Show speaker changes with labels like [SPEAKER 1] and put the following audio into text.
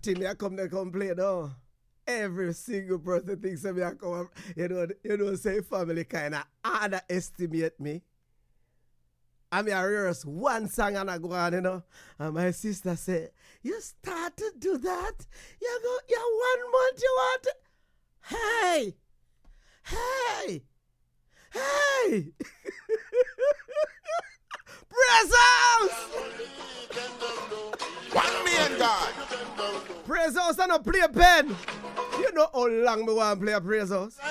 [SPEAKER 1] party, me I come there come play now. Every single person thinks that me I come, say family kind of underestimate me. I mean, I rehearse one song and I go on, and my sister said, you start to do that? You 1 month you want to... Hey! Praise!
[SPEAKER 2] 1 million God.
[SPEAKER 1] Praise House and a play pen. You know how long me want to play a Praise House?